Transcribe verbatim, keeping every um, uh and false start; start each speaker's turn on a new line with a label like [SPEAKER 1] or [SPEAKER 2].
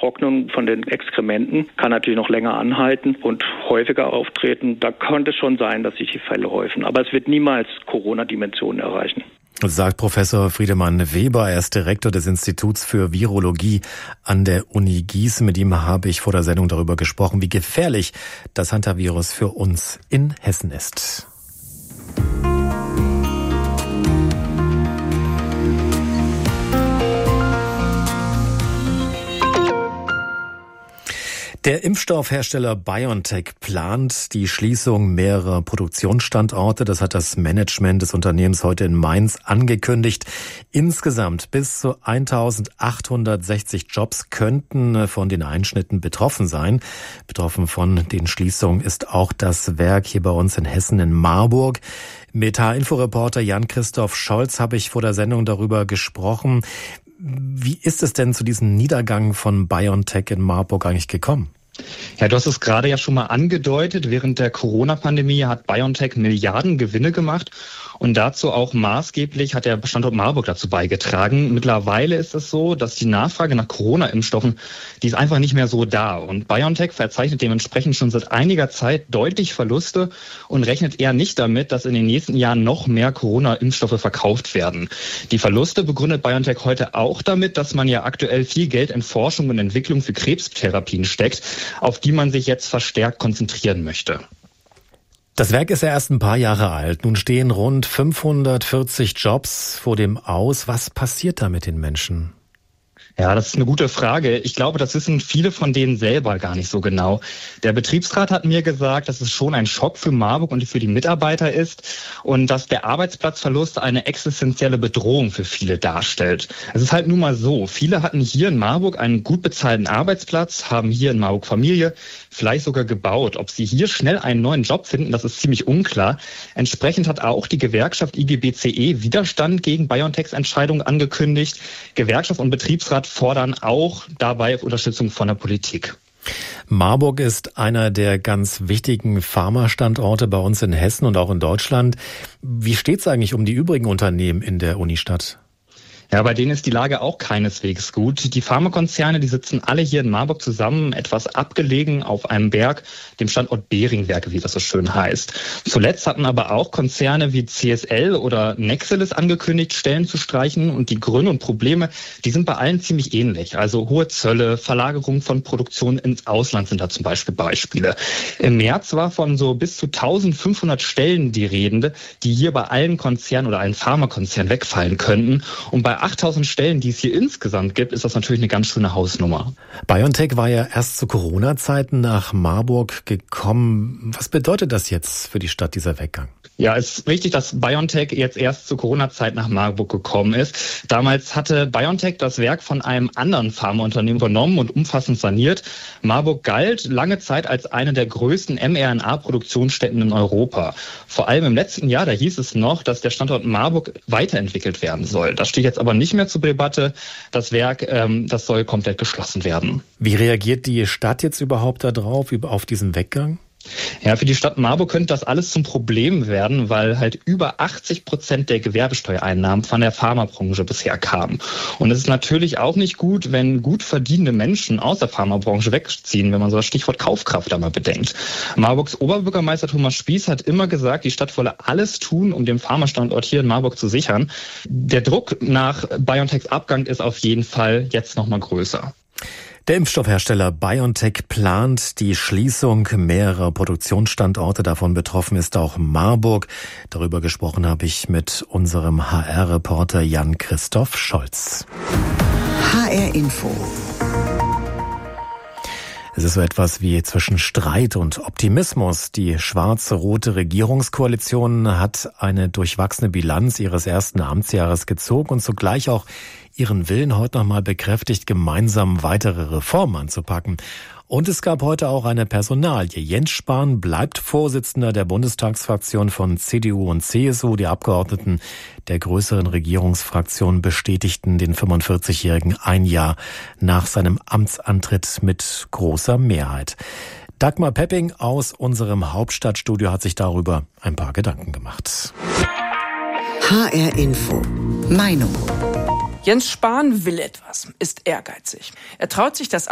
[SPEAKER 1] Trocknung von den Exkrementen kann natürlich noch länger anhalten und häufiger auftreten. Da könnte es schon sein, dass sich die Fälle häufen. Aber es wird niemals Corona-Dimensionen erreichen.
[SPEAKER 2] Sagt Professor Friedemann Weber. Er ist Direktor des Instituts für Virologie an der Uni Gießen. Mit ihm habe ich vor der Sendung darüber gesprochen, wie gefährlich das Hantavirus für uns in Hessen ist. Der Impfstoffhersteller BioNTech plant die Schließung mehrerer Produktionsstandorte. Das hat das Management des Unternehmens heute in Mainz angekündigt. Insgesamt bis zu eintausendachthundertsechzig Jobs könnten von den Einschnitten betroffen sein. Betroffen von den Schließungen ist auch das Werk hier bei uns in Hessen in Marburg. Mit H-Info-Reporter Jan-Christoph Scholz habe ich vor der Sendung darüber gesprochen. Wie ist es denn zu diesem Niedergang von BioNTech in Marburg eigentlich gekommen?
[SPEAKER 3] Ja, du hast es gerade ja schon mal angedeutet. Während der Corona-Pandemie hat BioNTech Milliarden Gewinne gemacht. Und dazu auch maßgeblich hat der Standort Marburg dazu beigetragen. Mittlerweile ist es so, dass die Nachfrage nach Corona-Impfstoffen, die ist einfach nicht mehr so da. Und BioNTech verzeichnet dementsprechend schon seit einiger Zeit deutlich Verluste und rechnet eher nicht damit, dass in den nächsten Jahren noch mehr Corona-Impfstoffe verkauft werden. Die Verluste begründet BioNTech heute auch damit, dass man ja aktuell viel Geld in Forschung und Entwicklung für Krebstherapien steckt, auf die man sich jetzt verstärkt konzentrieren möchte.
[SPEAKER 2] Das Werk ist ja erst ein paar Jahre alt. Nun stehen rund fünfhundertvierzig Jobs vor dem Aus. Was passiert da mit den Menschen?
[SPEAKER 3] Ja, das ist eine gute Frage. Ich glaube, das wissen viele von denen selber gar nicht so genau. Der Betriebsrat hat mir gesagt, dass es schon ein Schock für Marburg und für die Mitarbeiter ist und dass der Arbeitsplatzverlust eine existenzielle Bedrohung für viele darstellt. Es ist halt nun mal so, viele hatten hier in Marburg einen gut bezahlten Arbeitsplatz, haben hier in Marburg Familie, vielleicht sogar gebaut. Ob sie hier schnell einen neuen Job finden, das ist ziemlich unklar. Entsprechend hat auch die Gewerkschaft I G B C E Widerstand gegen BioNTechs Entscheidung angekündigt. Gewerkschaft und Betriebsrat fordern auch dabei Unterstützung von der Politik.
[SPEAKER 2] Marburg ist einer der ganz wichtigen Pharmastandorte bei uns in Hessen und auch in Deutschland. Wie steht es eigentlich um die übrigen Unternehmen in der Unistadt?
[SPEAKER 3] Ja, bei denen ist die Lage auch keineswegs gut. Die Pharmakonzerne, die sitzen alle hier in Marburg zusammen, etwas abgelegen auf einem Berg, dem Standort Beringwerke, wie das so schön heißt. Zuletzt hatten aber auch Konzerne wie C S L oder Nexelis angekündigt, Stellen zu streichen. Und die Gründe und Probleme, die sind bei allen ziemlich ähnlich. Also hohe Zölle, Verlagerung von Produktion ins Ausland sind da zum Beispiel Beispiele. Im März war von so bis zu eintausendfünfhundert Stellen die Rede, die hier bei allen Konzernen oder allen Pharmakonzernen wegfallen könnten. Und bei achttausend Stellen, die es hier insgesamt gibt, ist das natürlich eine ganz schöne Hausnummer.
[SPEAKER 2] BioNTech war ja erst zu Corona-Zeiten nach Marburg gekommen. Was bedeutet das jetzt für die Stadt, dieser Weggang?
[SPEAKER 3] Ja, es ist richtig, dass BioNTech jetzt erst zur Corona-Zeit nach Marburg gekommen ist. Damals hatte BioNTech das Werk von einem anderen Pharmaunternehmen übernommen und umfassend saniert. Marburg galt lange Zeit als eine der größten mRNA-Produktionsstätten in Europa. Vor allem im letzten Jahr, da hieß es noch, dass der Standort Marburg weiterentwickelt werden soll. Das steht jetzt aber nicht mehr zur Debatte. Das Werk, ähm, das soll komplett geschlossen werden.
[SPEAKER 2] Wie reagiert die Stadt jetzt überhaupt darauf, auf diesen Weggang?
[SPEAKER 3] Ja, für die Stadt Marburg könnte das alles zum Problem werden, weil halt über achtzig Prozent der Gewerbesteuereinnahmen von der Pharmabranche bisher kamen. Und es ist natürlich auch nicht gut, wenn gut verdienende Menschen aus der Pharmabranche wegziehen, wenn man so das Stichwort Kaufkraft da mal bedenkt. Marburgs Oberbürgermeister Thomas Spieß hat immer gesagt, die Stadt wolle alles tun, um den Pharmastandort hier in Marburg zu sichern. Der Druck nach BioNTechs Abgang ist auf jeden Fall jetzt noch mal größer.
[SPEAKER 2] Der Impfstoffhersteller BioNTech plant die Schließung mehrerer Produktionsstandorte. Davon betroffen ist auch Marburg. Darüber gesprochen habe ich mit unserem H R-Reporter Jan-Christoph Scholz.
[SPEAKER 4] H R Info.
[SPEAKER 2] Es ist so etwas wie zwischen Streit und Optimismus. Die schwarz-rote Regierungskoalition hat eine durchwachsene Bilanz ihres ersten Amtsjahres gezogen und zugleich auch ihren Willen heute nochmal bekräftigt, gemeinsam weitere Reformen anzupacken. Und es gab heute auch eine Personalie. Jens Spahn bleibt Vorsitzender der Bundestagsfraktion von C D U und C S U. Die Abgeordneten der größeren Regierungsfraktion bestätigten den fünfundvierzigjährigen ein Jahr nach seinem Amtsantritt mit großer Mehrheit. Dagmar Pepping aus unserem Hauptstadtstudio hat sich darüber ein paar Gedanken gemacht.
[SPEAKER 4] H R Info. Meinung.
[SPEAKER 5] Jens Spahn will etwas, ist ehrgeizig. Er traut sich das